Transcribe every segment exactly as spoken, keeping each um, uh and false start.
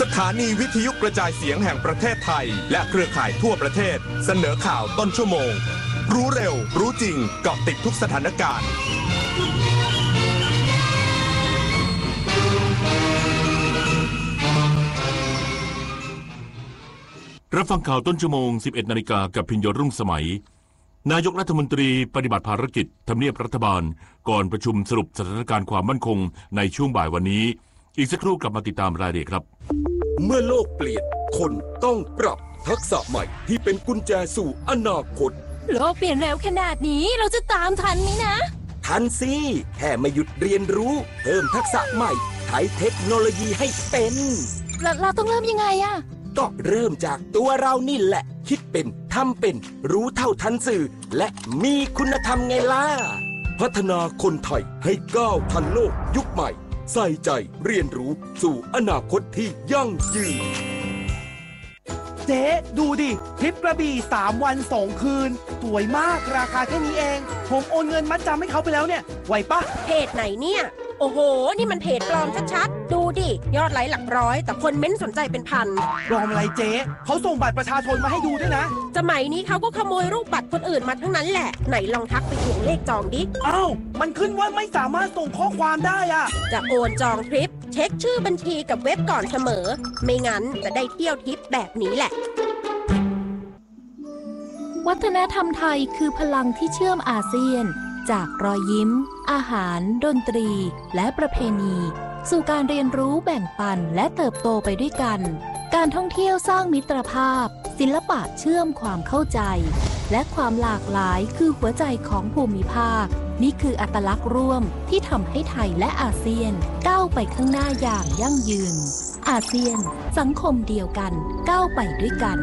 สถานีวิทยุกระจายเสียงแห่งประเทศไทยและเครือข่ายทั่วประเทศเสนอข่าวต้นชั่วโมงรู้เร็วรู้จริงเกาะติดทุกสถานการณ์รับฟังข่าวต้นชั่วโมง สิบเอ็ดนาฬิกา กับพิญโยรุ่งสมัยนายกรัฐมนตรีปฏิบัติภารกิจทำเนียบรัฐบาลก่อนประชุมสรุปสถานการณ์ความมั่นคงในช่วงบ่ายวันนี้อีกสักครู่กลับมาติดตามรายละเอียดครับเมื่อโลกเปลี่ยนคนต้องปรับทักษะใหม่ที่เป็นกุญแจสู่อนาคตโลกเปลี่ยนเร็วขนาดนี้เราจะตามทันไหมนะทันสิแค่ไม่หยุดเรียนรู้เพิ่มทักษะใหม่ใช้เทคโนโลยีให้เป็นเราเราต้องเริ่มยังไงอะก็เริ่มจากตัวเรานี่แหละคิดเป็นทำเป็นรู้เท่าทันสื่อและมีคุณธรรมไงล่ะพัฒนาคนไทยให้ก้าวทันโลกยุคใหม่ใส่ใจเรียนรู้สู่อนาคตที่ยั่งยืนเจ๊ดูดิทริปกระบี่สามวันสองคืนสวยมากราคาแค่นี้เองผมโอนเงินมัดจำให้เขาไปแล้วเนี่ยไหวปะเพจไหนเนี่ยโอ้โหนี่มันเพจปลอมชัดๆดูดิยอดไลค์หลักร้อยแต่คนเม้นสนใจเป็นพันปลอมอะไรเจ๊เขาส่งบัตรประชาชนมาให้ดูด้วยนะสมัยนี้เขาก็ขโมยรูปบัตรคนอื่นมาทั้งนั้นแหละไหนลองทักไปทวงเลขจองดิอ้าวมันขึ้นว่าไม่สามารถส่งข้อความได้อะจะโอนจองทริปเช็คชื่อบัญชีกับเว็บก่อนเสมอไม่งั้นจะได้เที่ยวทริปแบบนี้แหละวัฒนธรรมไทยคือพลังที่เชื่อมอาเซียนจากรอยยิ้มอาหารดนตรีและประเพณีสู่การเรียนรู้แบ่งปันและเติบโตไปด้วยกันการท่องเที่ยวสร้างมิตรภาพศิลปะเชื่อมความเข้าใจและความหลากหลายคือหัวใจของภูมิภาคนี่คืออัตลักษณ์ร่วมที่ทำให้ไทยและอาเซียนก้าวไปข้างหน้าอย่างยั่งยืนอาเซียนสังคมเดียวกันก้าวไปด้วยกัน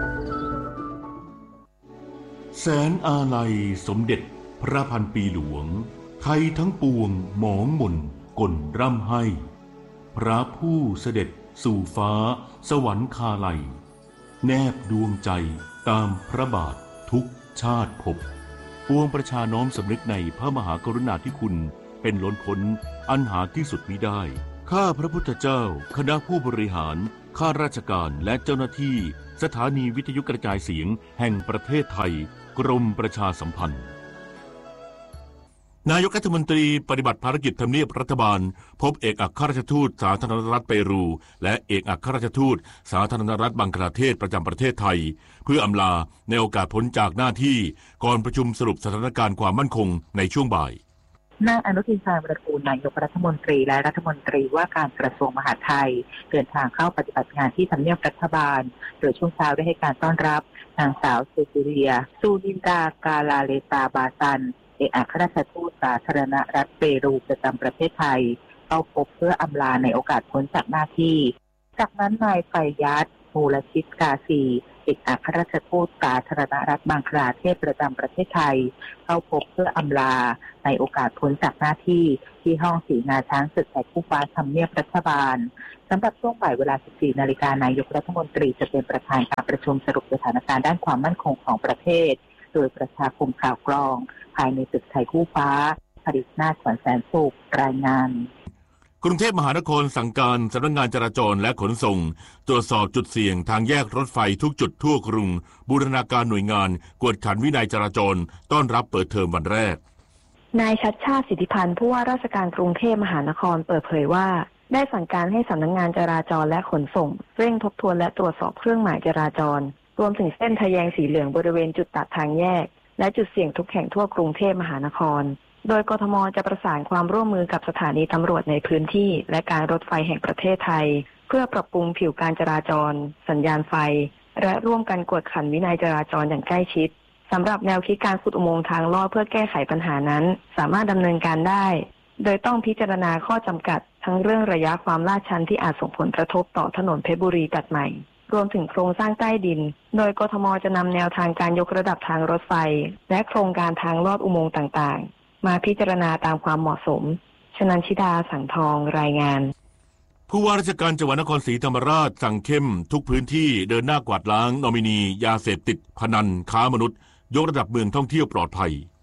แสนอาลัยสมเด็จพระพันปีหลวงไทยทั้งปวงหมองหม่นก่นร่ำให้พระผู้เสด็จสู่ฟ้าสวรรคาลัยแนบดวงใจตามพระบาททุกชาติภพปวงประชาน้อมสำนึกในพระมหากรุณาธิคุณเป็นล้นพ้นอันหาที่สุดมิได้ข้าพระพุทธเจ้าคณะผู้บริหารข้าราชการและเจ้าหน้าที่สถานีวิทยุกระจายเสียงแห่งประเทศไทยกรมประชาสัมพันธ์นายกรัฐมนตรีปฏิบัติภารกิจทำเนียบรัฐบาลพบเอกอัครราชทูตสาธารณรัฐเปรูและเอกอัครราชทูตสาธารณรัฐบังคลาเทศประจำประเทศไทยเพื่ออำลาในโอกาสพ้นจากหน้าที่ก่อนประชุมสรุปสถานการณ์ความมั่นคงในช่วงบ่ายนายอนุทินชาญวิรากูลนายกรัฐมนตรีและรัฐมนตรีว่าการกระทรวงมหาดไทยเดินทางเข้าปฏิบัติงานที่ทำเนียบรัฐบาลโดยช่วงเช้าได้ให้การต้อนรับนางสาวเซซิเลียซูนินดากาลาเลตาบาซันเอกอัครราชทูตสาธารณรัฐเปรูประจำประเทศไทยเข้าพบเพื่ออำลาในโอกาสพ้นจากหน้าที่จากนั้นนายไฟยัตมูลชิตกาซีเอกอัครราชทูตสาธารณรัฐบังคลาเทศประจำประเทศไทยเข้าพบเพื่ออำลาในโอกาสพ้นจากหน้าที่ที่ห้องสีงาช้างศึกแต่คู่ฟ้าทำเนียบรัฐบาลสำหรับช่วงบ่ายเวลา สิบสี่นาฬิกา นายกรัฐมนตรีจะเป็นประธานการประชุมสรุปสถานการณ์ด้านความมั่นคงของประเทศโดยประชาคมข่าวกรองภายในตึกไทยคู่ฟ้าผลิตนาถขวัญแสนสุขรายงานกรุงเทพมหานครสั่งการสำนักงานจราจรและขนส่งตรวจสอบจุดเสี่ยงทางแยกรถไฟทุกจุดทั่วกรุงบูรณาการหน่วยงานกวดขันวินัยจราจรต้อนรับเปิดเทอมวันแรกนายชัชชาติสิทธิพันธ์ผู้ว่าราชการกรุงเทพมหานครเปิดเผยว่าได้สั่งการให้สำนักงานจราจรและขนส่งเร่งทบทวนและตรวจสอบเครื่องหมายจราจรรวมถึงเส้นทะแยงสีเหลืองบริเวณจุดตัดทางแยกและจุดเสี่ยงทุกแห่งทั่วกรุงเทพมหานครโดยกทม.จะประสานความร่วมมือกับสถานีตำรวจในพื้นที่และการรถไฟแห่งประเทศไทยเพื่อปรับปรุงผิวการจราจรสัญญาณไฟและร่วมกันกวดขันวินัยจราจรอย่างใกล้ชิดสำหรับแนวคิดการขุดอุโมงค์ทางลอดเพื่อแก้ไขปัญหานั้นสามารถดำเนินการได้โดยต้องพิจารณาข้อจำกัดทั้งเรื่องระยะความลาดชันที่อาจส่งผลกระทบต่อถนนเพชรบุรีตัดใหม่รวมถึงโครงสร้างใต้ดินโดยกทม.จะนำแนวทางการยกระดับทางรถไฟและโครงการทางลอดอุโมงค์ต่างๆมาพิจารณาตามความเหมาะสมชนันชิดาสังทองรายงานผู้ว่าราชการจังหวัดนครศรีธรรมราชสั่งเข้มทุกพื้นที่เดินหน้ากวาดล้างนอมินียาเสพติดพนันค้ามนุษย์ยกระดับเมืองท่องเที่ยวปลอดภัย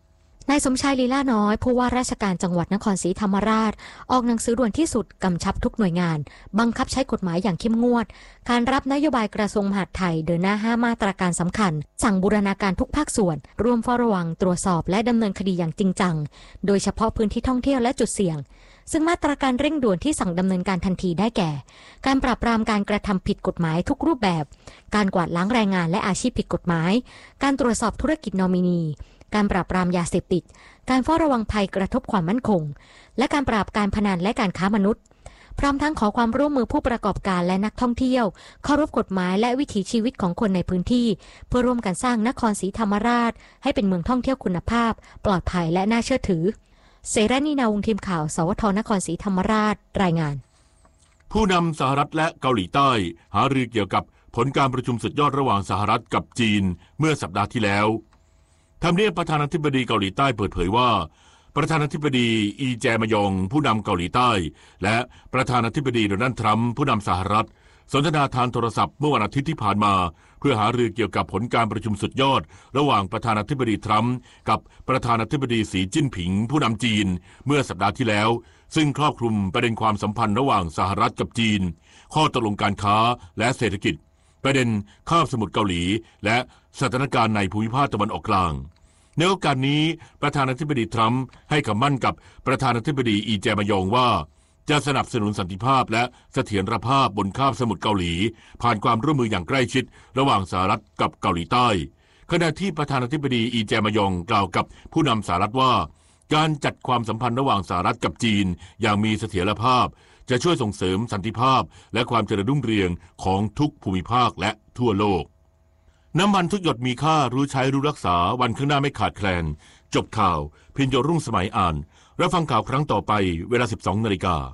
นายสมชายลีลาน้อยผู้ว่าราชการจังหวัดนครศรีธรรมราชออกหนังสือด่วนที่สุดกำชับทุกหน่วยงานบังคับใช้กฎหมายอย่างเข้มงวดการรับนโยบายกระทรวงมหาดไทยเดินหน้าห้ามาตรการสำคัญสั่งบูรณาการทุกภาคส่วนร่วมเฝ้าระวังตรวจสอบและดำเนินคดีอย่างจริงจังโดยเฉพาะพื้นที่ท่องเที่ยวและจุดเสี่ยงซึ่งมาตรการเร่งด่วนที่สั่งดำเนินการทันทีได้แก่การปราบปรามการกระทำผิดกฎหมายทุกรูปแบบการกวาดล้างแรงงานและอาชีพผิดกฎหมายการตรวจสอบธุรกิจนอมินีการปราบปรามยาเสพติดการเฝ้าระวังภัยกระทบความมั่นคงและการปราบการพนันและการค้ามนุษย์พร้อมทั้งขอความร่วมมือผู้ประกอบการและนักท่องเที่ยวเคารพกฎหมายและวิถีชีวิตของคนในพื้นที่เพื่อร่วมกันสร้างนครศรีธรรมราชให้เป็นเมืองท่องเที่ยวคุณภาพปลอดภัยและน่าเชื่อถือเสรานีนาวงทีมข่าวสวทนครศรีธรรมราชรายงานผู้นำสหรัฐและเกาหลีใต้หารือเกี่ยวกับผลการประชุมสุดยอดระหว่างสหรัฐกับจีนเมื่อสัปดาห์ที่แล้วทำเนียบประธานาธิบดีเกาหลีใต้เปิดเผยว่าประธานาธิบดีอีแจมยองผู้นำเกาหลีใต้และประธานาธิบดีโดนัลด์ทรัมป์ผู้นำสหรัฐสนทนาทางโทรศัพท์เมื่อวันอาทิตย์ที่ผ่านมาเพื่อหารือเกี่ยวกับผลการประชุมสุดยอดระหว่างประธานาธิบดีทรัมป์กับประธานาธิบดีสีจิ้นผิงผู้นำจีนเมื่อสัปดาห์ที่แล้วซึ่งครอบคลุมประเด็นความสัมพันธ์ระหว่างสหรัฐกับจีนข้อตกลงการค้าและเศรษฐกิจประเด็นคาบสมุทรเกาหลีและสถานการณ์ในภูมิภาคตะวันออกกลางในโอกาสนี้ประธานาธิบดีทรัมป์ให้คำมั่นกับประธานาธิบดีอีแจมยองว่าจะสนับสนุนสันติภาพและเสถียรภาพบนคาบสมุทรเกาหลีผ่านความร่วมมืออย่างใกล้ชิดระหว่างสหรัฐกับเกาหลีใต้ขณะที่ประธานาธิบดีอีแจมยองกล่าวกับผู้นำสหรัฐว่าการจัดความสัมพันธ์ระหว่างสหรัฐกับจีนอย่างมีเสถียรภาพจะช่วยส่งเสริมสันติภาพและความเจริญรุ่งเรืองของทุกภูมิภาคและทั่วโลกน้ำมันทุกหยดมีค่ารู้ใช้รู้รักษาวันข้างหน้าไม่ขาดแคลนจบข่าวพิญโยรุ่งสมัยอ่านรับฟังข่าวครั้งต่อไปเวลา สิบสองนาฬิกา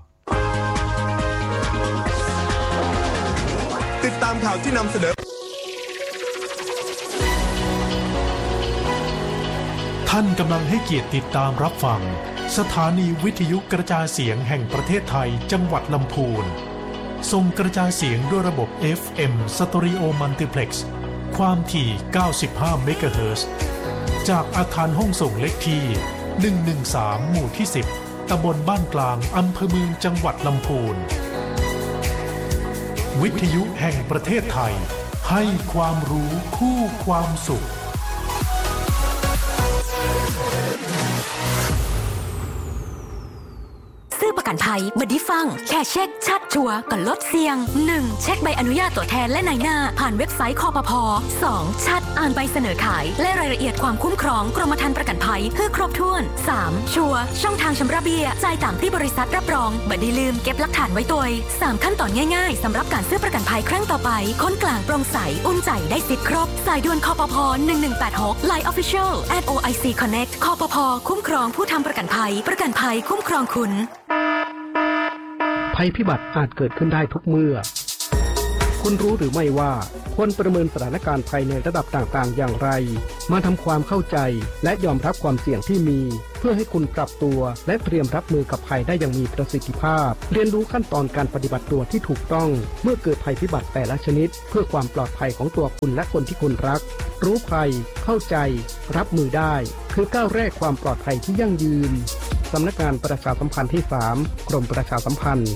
ติดตามข่าวที่นำเสนอท่านกำลังให้เกียรติติดตามรับฟังสถานีวิทยุกระจายเสียงแห่งประเทศไทยจังหวัดลำพูนส่งกระจายเสียงด้วยระบบ เอฟ เอ็ม Stereo Multiplex ความถี่เก้าสิบห้าเมกะเฮิรตซ์จากอาคารห้องส่งเลขที่หนึ่งหนึ่งสามหมู่ที่สิบตำบลบ้านกลางอำเภอเมืองจังหวัดลำพูนวิทยุแห่งประเทศไทยให้ความรู้คู่ความสุขซื้อประกันภัยบัดดี้ฟังแค่เช็คชัดชัวร์ก่อนลดเสี่ยง หนึ่ง เช็คใบอนุญาตตัวแทนและนายหน้าผ่านเว็บไซต์คปภ สอง ชัดอ่านใบเสนอขายและรายละเอียดความคุ้มครองกรมธรรม์ประกันภัยเพื่อครบถ้วน สาม ชัวร์ช่องทางชำระเบี้ยจ่ายตามที่บริษัทรับรองบัดดี้ลืมเก็บหลักฐานไว้ตัวสามขั้นตอนง่ายๆสำหรับการซื้อประกันภัยครั้งต่อไปค้นกลางโปร่งใสอุ่นใจได้สิทธิ์ครบสายด่วนคปภ หนึ่งหนึ่งแปดหก ไลน์ Official แอท โอ ไอ ซี Connect คปภคุ้มครองผู้ทำประกันภัยประกันภัยคุ้มครองคุณภัยพิบัติอาจเกิดขึ้นได้ทุกเมื่อคุณรู้หรือไม่ว่าควรประเมินสถานการณ์ภัยในระดับต่างๆอย่างไรมาทำความเข้าใจและยอมรับความเสี่ยงที่มีเพื่อให้คุณปรับตัวและเตรียมรับมือกับภัยได้อย่างมีประสิทธิภาพเรียนรู้ขั้นตอนการปฏิบัติตัวที่ถูกต้องเมื่อเกิดภัยพิบัติแต่ละชนิดเพื่อความปลอดภัยของตัวคุณและคนที่คุณรักรู้ภัยเข้าใจรับมือได้คือก้าวแรกความปลอดภัยที่ยั่งยืนสำนักงานประชาสัมพันธ์ที่สามกรมประชาสัมพันธ์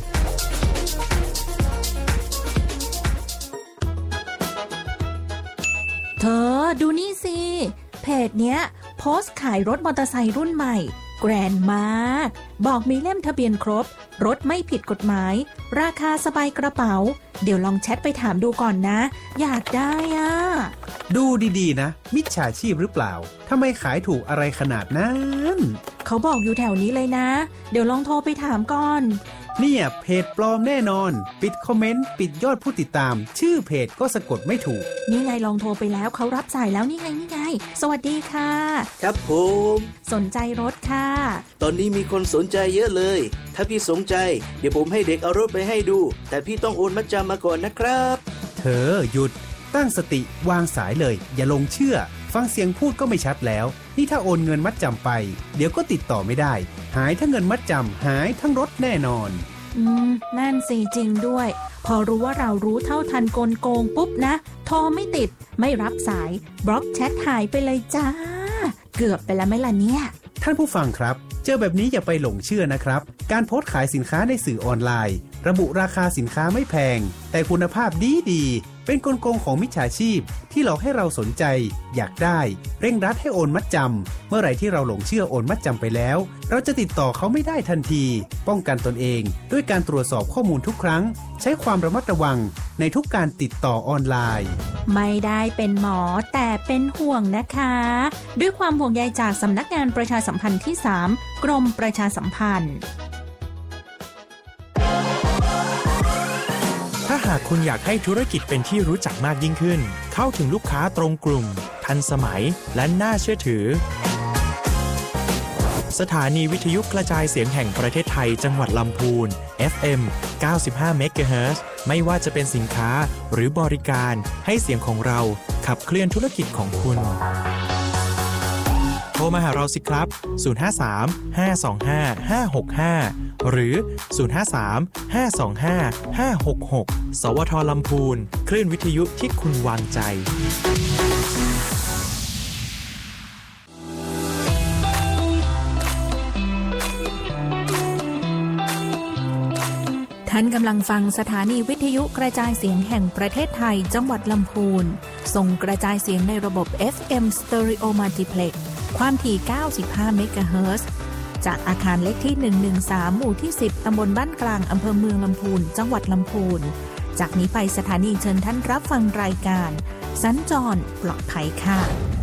เธอดูนี่สิเพจเนี้ยโพสต์ขายรถมอเตอร์ไซค์รุ่นใหม่แกรนด์มาบอกมีเล่มทะเบียนครบรถไม่ผิดกฎหมายราคาสบายกระเป๋าเดี๋ยวลองแชทไปถามดูก่อนนะอยากได้อ่ะดูดีๆนะมิจฉาชีพหรือเปล่าทำไมขายถูกอะไรขนาดนั้นเขาบอกอยู่แถวนี้เลยนะเดี๋ยวลองโทรไปถามก่อนเนี่ยเพจปลอมแน่นอนปิดคอมเมนต์ปิดยอดผู้ติดตามชื่อเพจก็สะกดไม่ถูกนี่ไงลองโทรไปแล้วเขารับสายแล้วนี่ไงนี่ไงสวัสดีค่ะครับผมสนใจรถค่ะตอนนี้มีคนสนใจเยอะเลยถ้าพี่สนใจเดี๋ยวผมให้เด็กเอารถไปให้ดูแต่พี่ต้องโอนมัดจำมาก่อนนะครับเธอหยุดตั้งสติวางสายเลยอย่าลงเชื่อฟังเสียงพูดก็ไม่ชัดแล้วนี่ถ้าโอนเงินมัดจำไปเดี๋ยวก็ติดต่อไม่ได้หายทั้งเงินมัดจำหายทั้งรถแน่นอนอืมนั่นสิจริงด้วยพอรู้ว่าเรารู้เท่าทันกลโกงปุ๊บนะโทรไม่ติดไม่รับสายบล็อกแชทหายไปเลยจ้าเกือบไปแล้วไหมล่ะเนี่ยท่านผู้ฟังครับเจอแบบนี้อย่าไปหลงเชื่อนะครับการโพสต์ขายสินค้าในสื่อออนไลน์ระบุราคาสินค้าไม่แพงแต่คุณภาพดีดีเป็นกลโกงของมิจฉาชีพที่หลอกให้เราสนใจอยากได้เร่งรัดให้โอนมัดจำเมื่อไหร่ที่เราหลงเชื่อโอนมัดจำไปแล้วเราจะติดต่อเขาไม่ได้ทันทีป้องกันตนเองด้วยการตรวจสอบข้อมูลทุกครั้งใช้ความระมัดระวังในทุกการติดต่อออนไลน์ไม่ได้เป็นหมอแต่เป็นห่วงนะคะด้วยความห่วงใยจากสำนักงานประชาสัมพันธ์ที่สามกรมประชาสัมพันธ์ถ้าหากคุณอยากให้ธุรกิจเป็นที่รู้จักมากยิ่งขึ้นเข้าถึงลูกค้าตรงกลุ่มทันสมัยและน่าเชื่อถือสถานีวิทยุกระจายเสียงแห่งประเทศไทยจังหวัดลำพูน เอฟ เอ็ม เก้าสิบห้า เมกะเฮิรตซ์ ไม่ว่าจะเป็นสินค้าหรือบริการให้เสียงของเราขับเคลื่อนธุรกิจของคุณโทรมาหาเราสิครับ ศูนย์ ห้า สาม ห้า สอง ห้า ห้า หก ห้า หรือ ศูนย์ ห้า สาม ห้า สอง ห้า ห้า หก หก สวท ลำพูนคลื่นวิทยุที่คุณวางใจท่านกำลังฟังสถานีวิทยุกระจายเสียงแห่งประเทศไทยจังหวัดลำพูนส่งกระจายเสียงในระบบ เอฟ เอ็ม Stereo Multiplex ความถี่ เก้าสิบห้า เมกะเฮิรตซ์ จากอาคารเล็กที่ หนึ่งหนึ่งสาม หมู่ที่ สิบ ตำบลบ้านกลาง อำเภอเมืองลำพูน จังหวัดลำพูน จากนี้ไปสถานีเชิญท่านรับฟังรายการสัญจรปลอดภัยค่ะ